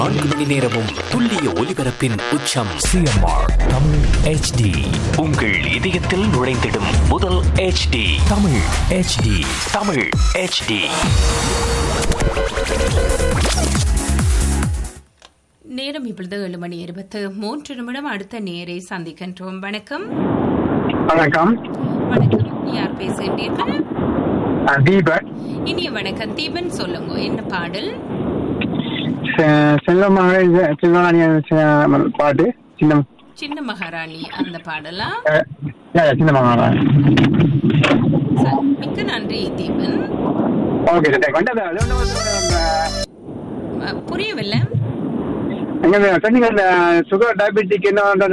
4 மணி நேரமும் துல்லிய ஒலிபரப்பின் உச்சம் சிஎம்ஆர் தமிழ் HD. உங்கள் இதயத்தில் நுழைந்திடும் முதல் HD Tamil HD. Tamil HD. நேரம் இப்பொழுது 7:23 அடுத்த நேரை சந்திக்கின்றோம். வணக்கம். வணக்கம். வணக்கம். யார் பேசுகின்றீர்கள்? தீபக். இனிய வணக்கம் தீபன், சொல்லுங்க என்ன பாடல்? பாட்டு சின்ன மகாராணி அந்த பாடலா? சின்ன மகாராணி. மிக்க நன்றி தீபன். புரியவில்லை. சுகர் டயபெட்டிக் என்ன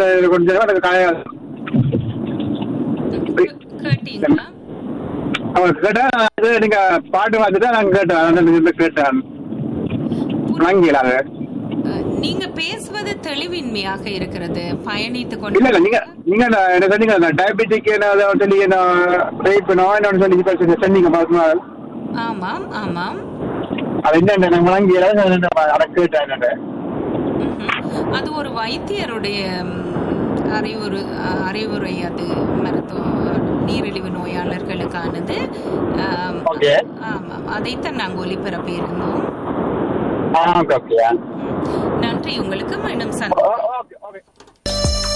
கேட்டீங்களா? கேட்டா நீங்க பாட்டு பார்த்துட்டா நாங்க கேட்டேன். நீங்க பேசுவது தெளிவின்மையாக இருக்கிறது. பயணித்துக் கொண்டு இல்ல நீங்க நீங்க என்ன சொன்னீங்க டயபெட்டிக் சொல்லி சொல்லி சொன்னீங்க. ஆமாம் ஆமாம். அது என்ன வழங்கியல கேட்டேன். அது ஒரு வைத்தியருடைய அறிவுரை. அது மருத்துவ நீரிழிவு நோயாளர்களுக்கானது. ஆமாம், அதைத்தான் நாங்கள் ஒலிபரப்பி இருந்தோம். நன்றி உங்களுக்கு. மீண்டும் சந்திப்போம்.